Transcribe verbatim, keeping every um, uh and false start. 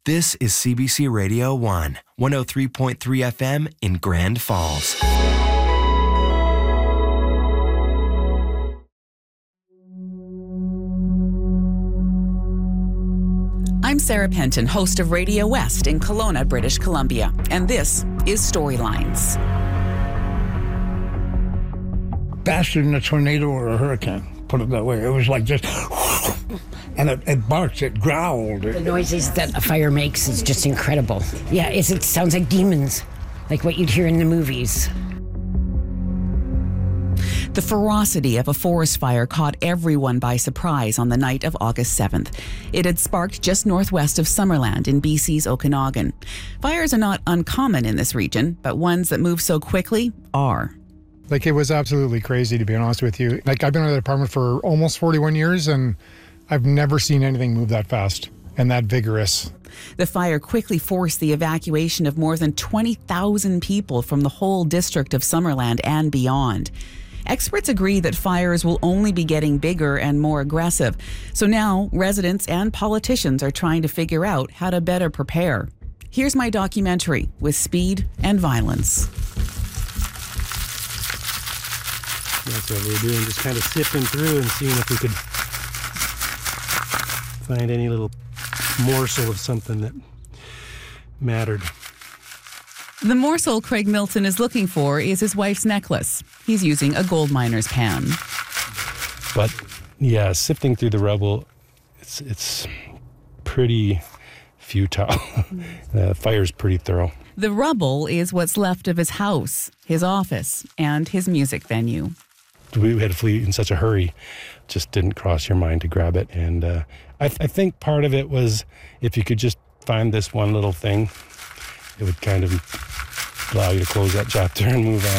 This is C B C Radio one, one oh three point three F M in Grand Falls. I'm Sarah Penton, host of Radio West in Kelowna, British Columbia, and this is Storylines. Faster than a tornado or a hurricane, put it that way. It was like just, and it, it barked, it growled. The noises that a fire makes is just incredible. Yeah, it's, it sounds like demons, like what you'd hear in the movies. The ferocity of a forest fire caught everyone by surprise on the night of August seventh. It had sparked just northwest of Summerland in B C's Okanagan. Fires are not uncommon in this region, but ones that move so quickly are. Like, it was absolutely crazy, to be honest with you. Like, I've been in the department for almost forty-one years, and I've never seen anything move that fast and that vigorous. The fire quickly forced the evacuation of more than twenty thousand people from the whole district of Summerland and beyond. Experts agree that fires will only be getting bigger and more aggressive. So now residents and politicians are trying to figure out how to better prepare. Here's my documentary with speed and violence. That's what we're doing, just kind of sifting through and seeing if we could find any little morsel of something that mattered. The morsel Craig Milton is looking for is his wife's necklace. He's using a gold miner's pan. But yeah, sifting through the rubble, it's it's pretty futile. The fire's pretty thorough. The rubble is what's left of his house, his office, and his music venue. We had to flee in such a hurry, just didn't cross your mind to grab it. And uh, I, th- I think part of it was if you could just find this one little thing, it would kind of allow you to close that chapter and move on.